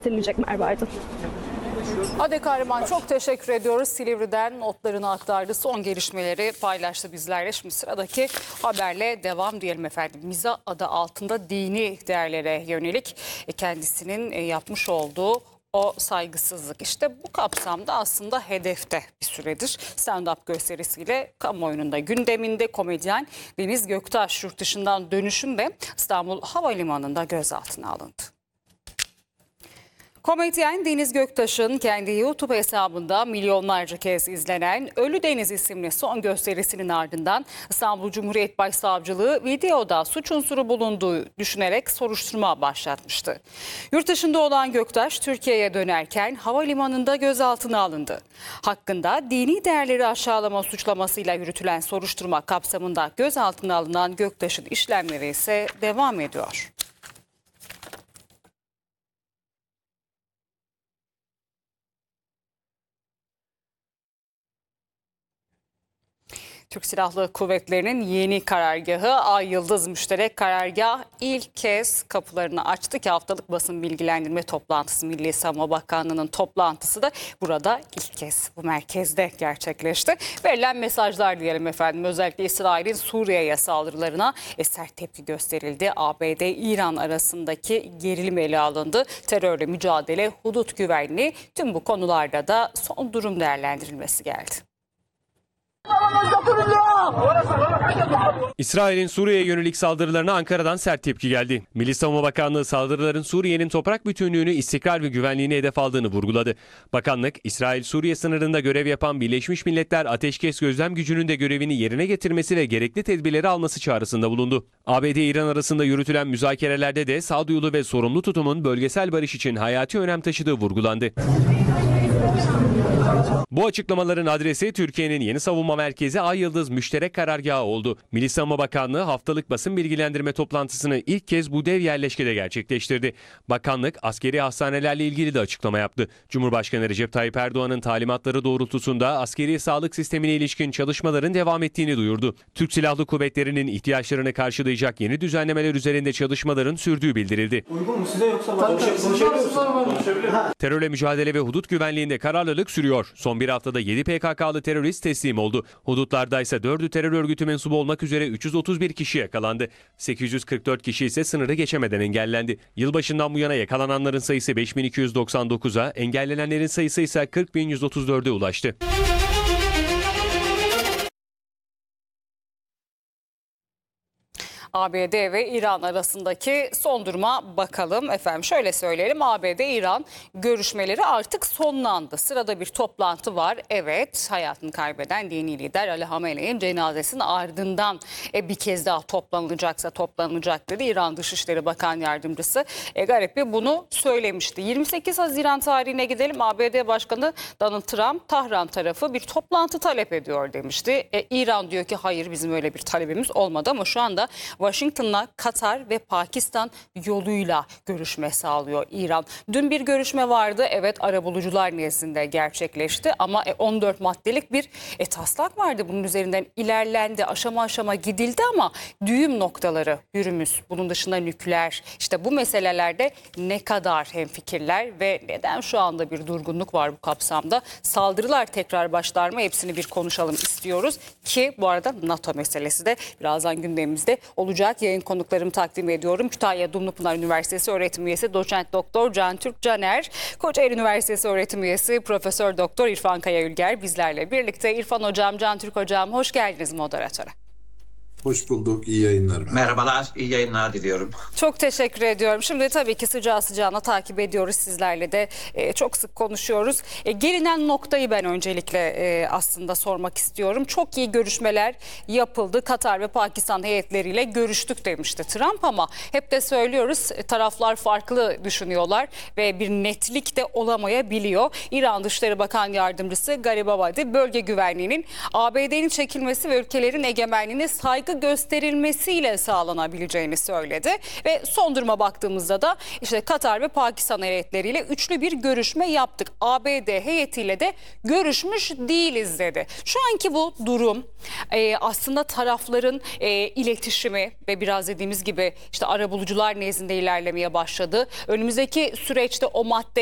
Getirilecek Merve Aydın. Ade Kahraman, çok teşekkür ediyoruz. Silivri'den notlarını aktardı. Son gelişmeleri paylaştı bizlerle. Şimdi sıradaki haberle devam diyelim efendim. Miza adı altında dini değerlere yönelik kendisinin yapmış olduğu o saygısızlık. İşte bu kapsamda aslında hedefte bir süredir. Stand-up gösterisiyle kamuoyunun da gündeminde komedyen Deniz Göktaş yurt dışından dönüşünde İstanbul Havalimanı'nda gözaltına alındı. Komedyen Deniz Göktaş'ın kendi YouTube hesabında milyonlarca kez izlenen Ölü Deniz isimli son gösterisinin ardından İstanbul Cumhuriyet Başsavcılığı videoda suç unsuru bulunduğu düşünerek soruşturma başlatmıştı. Yurt dışında olan Göktaş Türkiye'ye dönerken havalimanında gözaltına alındı. Hakkında dini değerleri aşağılama suçlamasıyla yürütülen soruşturma kapsamında gözaltına alınan Göktaş'ın işlemleri ise devam ediyor. Türk Silahlı Kuvvetleri'nin yeni karargahı Ay Yıldız Müşterek Karargah ilk kez kapılarını açtı ki haftalık basın bilgilendirme toplantısı Milli Savunma Bakanlığı'nın toplantısı da burada ilk kez bu merkezde gerçekleşti. Verilen mesajlar diyelim efendim, özellikle İsrail'in Suriye'ye saldırılarına sert tepki gösterildi. ABD-İran arasındaki gerilim ele alındı. Terörle mücadele, hudut güvenliği, tüm bu konularda da son durum değerlendirilmesi geldi. İsrail'in Suriye'ye yönelik saldırılarına Ankara'dan sert tepki geldi. Milli Savunma Bakanlığı saldırıların Suriye'nin toprak bütünlüğünü, istikrar ve güvenliğini hedef aldığını vurguladı. Bakanlık, İsrail-Suriye sınırında görev yapan Birleşmiş Milletler Ateşkes Gözlem Gücü'nün de görevini yerine getirmesi ve gerekli tedbirleri alması çağrısında bulundu. ABD-İran arasında yürütülen müzakerelerde de sağduyulu ve sorumlu tutumun bölgesel barış için hayati önem taşıdığı vurgulandı. Bu açıklamaların adresi Türkiye'nin yeni savunma merkezi Ay Yıldız Müşterek Karargahı oldu. Milli Savunma Bakanlığı haftalık basın bilgilendirme toplantısını ilk kez bu dev yerleşkede gerçekleştirdi. Bakanlık askeri hastanelerle ilgili de açıklama yaptı. Cumhurbaşkanı Recep Tayyip Erdoğan'ın talimatları doğrultusunda askeri sağlık sistemine ilişkin çalışmaların devam ettiğini duyurdu. Türk Silahlı Kuvvetleri'nin ihtiyaçlarını karşılayacak yeni düzenlemeler üzerinde çalışmaların sürdüğü bildirildi. Uygun mu size yoksa Terörle mücadele ve hudut güvenliğinde kararlılık sürüyor. Son bir haftada 7 PKK'lı terörist teslim oldu. Hudutlarda ise 4'ü terör örgütü mensubu olmak üzere 331 kişi yakalandı. 844 kişi ise sınırı geçemeden engellendi. Yılbaşından bu yana yakalananların sayısı 5299'a, engellenenlerin sayısı ise 40.134'e ulaştı. ABD ve İran arasındaki son duruma bakalım efendim. Şöyle söyleyelim, ABD-İran görüşmeleri artık sonlandı. Sırada bir toplantı var. Evet, hayatını kaybeden dini lider Ali Hamenei'nin cenazesinin ardından bir kez daha toplanılacaksa toplanılacak dedi. İran Dışişleri Bakan Yardımcısı Garibi bunu söylemişti. 28 Haziran tarihine gidelim. ABD Başkanı Donald Trump, Tahran tarafı bir toplantı talep ediyor demişti. İran diyor ki hayır, bizim öyle bir talebimiz olmadı ama şu anda Washington'la Katar ve Pakistan yoluyla görüşme sağlıyor İran. Dün bir görüşme vardı. Evet, arabulucular nezdinde gerçekleşti ama 14 maddelik bir taslak vardı. Bunun üzerinden ilerlendi, aşama aşama gidildi ama düğüm noktaları yürümüş. Bunun dışında nükleer, işte bu meselelerde ne kadar hemfikirler ve neden şu anda bir durgunluk var bu kapsamda? Saldırılar tekrar başlar mı? Hepsini bir konuşalım istiyoruz ki bu arada NATO meselesi de birazdan gündemimizde olacak. Yayın konuklarımı takdim ediyorum. Kütahya Dumlupınar Üniversitesi öğretim üyesi Doçent Doktor Can Türk Caner, Kocaeli Üniversitesi öğretim üyesi Profesör Doktor İrfan Kaya Ülger bizlerle birlikte. İrfan Hocam, Can Türk Hocam, hoş geldiniz moderatöre. Hoş bulduk. İyi yayınlar. Merhabalar, iyi yayınlar diliyorum. Çok teşekkür ediyorum. Şimdi tabii ki sıcağı sıcağına takip ediyoruz. Sizlerle de çok sık konuşuyoruz. Gelinen noktayı ben öncelikle aslında sormak istiyorum. Çok iyi görüşmeler yapıldı. Katar ve Pakistan heyetleriyle görüştük demişti Trump ama hep de söylüyoruz, taraflar farklı düşünüyorlar ve bir netlik de olamayabiliyor. İran Dışişleri Bakan Yardımcısı Garibabadi bölge güvenliğinin ABD'nin çekilmesi ve ülkelerin egemenliğine saygı saygı gösterilmesiyle sağlanabileceğini söyledi. Ve son duruma baktığımızda da işte Katar ve Pakistan heyetleriyle üçlü bir görüşme yaptık. ABD heyetiyle de görüşmüş değiliz dedi. Şu anki bu durum aslında tarafların iletişimi ve biraz dediğimiz gibi işte arabulucular nezdinde ilerlemeye başladı. Önümüzdeki süreçte o madde